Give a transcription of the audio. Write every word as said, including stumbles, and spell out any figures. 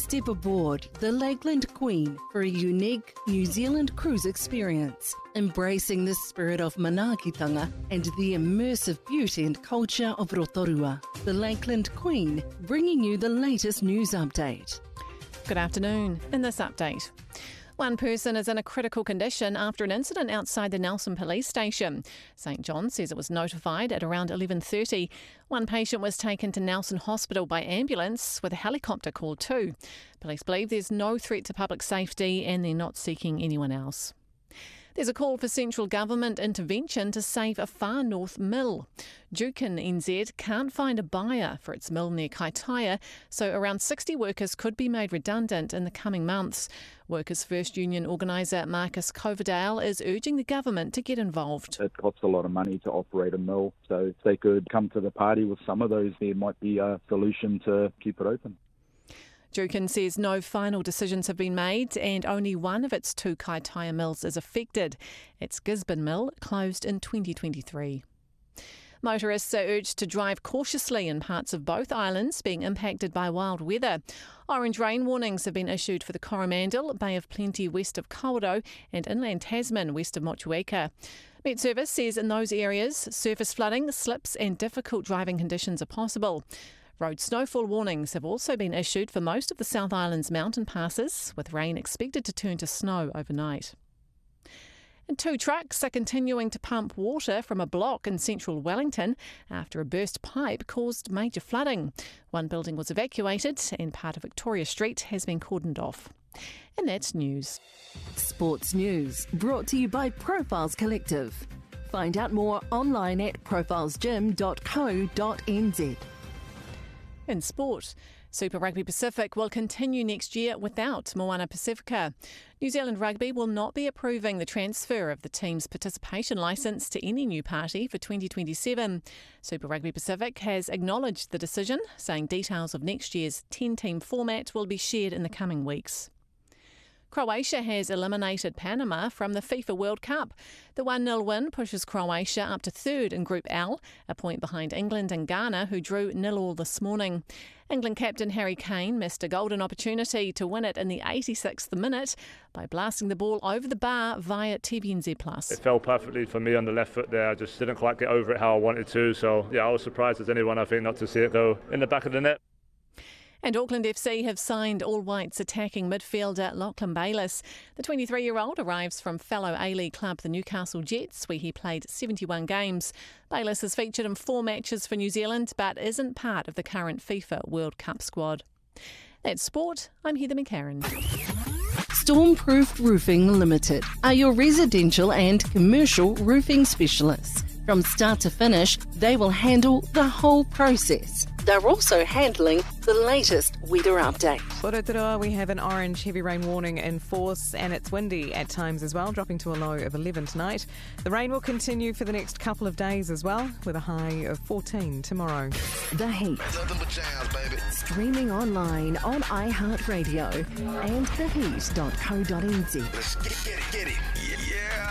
step aboard the Lakeland Queen for a unique New Zealand cruise experience, embracing the spirit of manaakitanga and the immersive beauty and culture of Rotorua. The Lakeland Queen, bringing you the latest news update. Good afternoon. In this update, one person is in a critical condition after an incident outside the Nelson Police Station. St John says it was notified at around eleven thirty. One patient was taken to Nelson Hospital by ambulance with a helicopter called too. Police believe there's no threat to public safety and they're not seeking anyone else. There's a call for central government intervention to save a far north mill. Juukan N Z can't find a buyer for its mill near Kaitaia, so around sixty workers could be made redundant in the coming months. Workers' First Union organiser Marcus Coverdale is urging the government to get involved. It costs a lot of money to operate a mill, so if they could come to the party with some of those, there might be a solution to keep it open. Juukan says no final decisions have been made and only one of its two Kaitaia mills is affected. Its Gisborne mill closed in twenty twenty-three. Motorists are urged to drive cautiously in parts of both islands being impacted by wild weather. Orange rain warnings have been issued for the Coromandel, Bay of Plenty west of Kawerau and inland Tasman west of Motueka. Met Service says in those areas, surface flooding, slips and difficult driving conditions are possible. Road snowfall warnings have also been issued for most of the South Island's mountain passes, with rain expected to turn to snow overnight. And two trucks are continuing to pump water from a block in central Wellington after a burst pipe caused major flooding. One building was evacuated and part of Victoria Street has been cordoned off. And that's news. Sports news brought to you by Profiles Collective. Find out more online at profiles gym dot co dot n z. In sport, Super Rugby Pacific will continue next year without Moana Pacifica. New Zealand Rugby will not be approving the transfer of the team's participation licence to any new party for twenty twenty-seven. Super Rugby Pacific has acknowledged the decision, saying details of next year's ten-team format will be shared in the coming weeks. Croatia has eliminated Panama from the FIFA World Cup. The one nil win pushes Croatia up to third in Group L, a point behind England and Ghana, who drew nil all this morning. England captain Harry Kane missed a golden opportunity to win it in the eighty-sixth minute by blasting the ball over the bar via T V N Z plus. It fell perfectly for me on the left foot there. I just didn't quite get over it how I wanted to. So, yeah, I was surprised as anyone, I think, not to see it go in the back of the net. And Auckland F C have signed All Whites attacking midfielder Lachlan Bayliss. The twenty-three-year-old arrives from fellow A-League club the Newcastle Jets, where he played seventy-one games. Bayliss has featured in four matches for New Zealand, but isn't part of the current FIFA World Cup squad. That's sport. I'm Heather McCarran. Stormproof Roofing Limited are your residential and commercial roofing specialists. From start to finish, they will handle the whole process. They're also handling the latest weather update. For Rotorua, we have an orange heavy rain warning in force and it's windy at times as well, dropping to a low of eleven tonight. The rain will continue for the next couple of days as well, with a high of fourteen tomorrow. The Heat. Streaming online on iHeartRadio and the heat dot co dot n z. Let's get it, get it. Yeah.